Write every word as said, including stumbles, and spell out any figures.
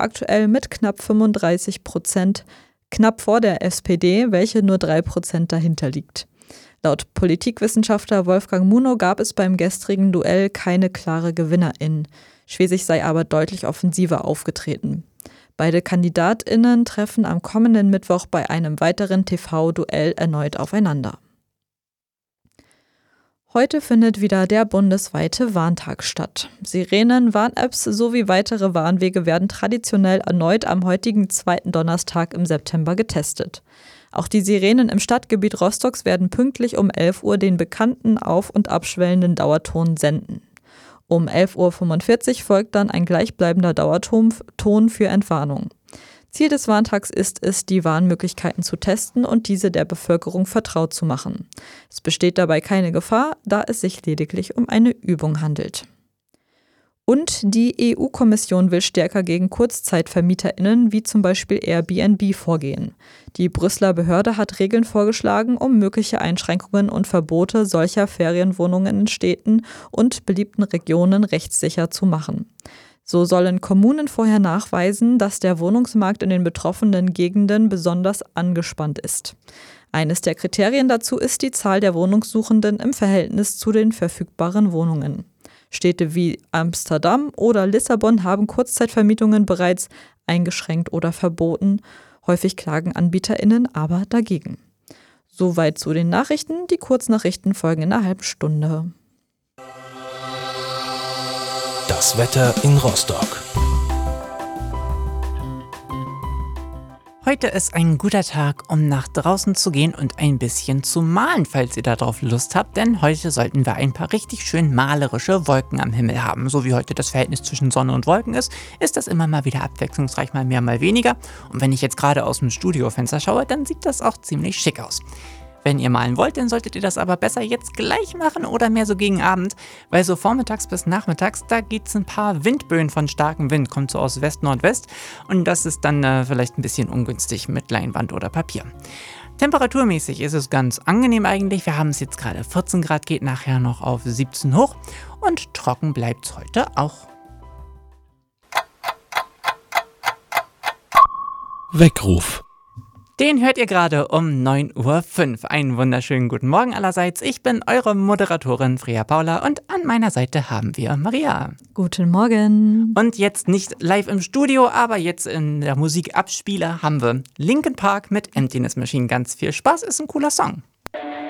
aktuell mit knapp fünfunddreißig Prozent, knapp vor der S P D, welche nur drei Prozent dahinter liegt. Laut Politikwissenschaftler Wolfgang Munow gab es beim gestrigen Duell keine klare GewinnerIn. Schwesig sei aber deutlich offensiver aufgetreten. Beide KandidatInnen treffen am kommenden Mittwoch bei einem weiteren T V-Duell erneut aufeinander. Heute findet wieder der bundesweite Warntag statt. Sirenen, Warn-Apps sowie weitere Warnwege werden traditionell erneut am heutigen zweiten Donnerstag im September getestet. Auch die Sirenen im Stadtgebiet Rostocks werden pünktlich um elf Uhr den bekannten auf- und abschwellenden Dauerton senden. Um elf Uhr fünfundvierzig folgt dann ein gleichbleibender Dauerton Ton für Entwarnung. Ziel des Warntags ist es, die Warnmöglichkeiten zu testen und diese der Bevölkerung vertraut zu machen. Es besteht dabei keine Gefahr, da es sich lediglich um eine Übung handelt. Und die E U-Kommission will stärker gegen KurzzeitvermieterInnen wie zum Beispiel Airbnb vorgehen. Die Brüsseler Behörde hat Regeln vorgeschlagen, um mögliche Einschränkungen und Verbote solcher Ferienwohnungen in Städten und beliebten Regionen rechtssicher zu machen. So sollen Kommunen vorher nachweisen, dass der Wohnungsmarkt in den betroffenen Gegenden besonders angespannt ist. Eines der Kriterien dazu ist die Zahl der Wohnungssuchenden im Verhältnis zu den verfügbaren Wohnungen. Städte wie Amsterdam oder Lissabon haben Kurzzeitvermietungen bereits eingeschränkt oder verboten. Häufig klagen AnbieterInnen aber dagegen. Soweit zu den Nachrichten. Die Kurznachrichten folgen in einer halben Stunde. Das Wetter in Rostock. Heute ist ein guter Tag, um nach draußen zu gehen und ein bisschen zu malen, falls ihr darauf Lust habt, denn heute sollten wir ein paar richtig schön malerische Wolken am Himmel haben. So wie heute das Verhältnis zwischen Sonne und Wolken ist, ist das immer mal wieder abwechslungsreich, mal mehr, mal weniger. Und wenn ich jetzt gerade aus dem Studiofenster schaue, dann sieht das auch ziemlich schick aus. Wenn ihr malen wollt, dann solltet ihr das aber besser jetzt gleich machen oder mehr so gegen Abend, weil so vormittags bis nachmittags, da gibt es ein paar Windböen von starkem Wind, kommt so aus West-Nordwest und das ist dann äh, vielleicht ein bisschen ungünstig mit Leinwand oder Papier. Temperaturmäßig ist es ganz angenehm eigentlich, wir haben es jetzt gerade vierzehn Grad, geht nachher noch auf siebzehn hoch und trocken bleibt es heute auch. Weckruf. Den hört ihr gerade um neun Uhr fünf. Einen wunderschönen guten Morgen allerseits. Ich bin eure Moderatorin Freya Paula und an meiner Seite haben wir Maria. Guten Morgen. Und jetzt nicht live im Studio, aber jetzt in der Musikabspieler haben wir Linkin Park mit Emptiness Machine. Ganz viel Spaß, ist ein cooler Song.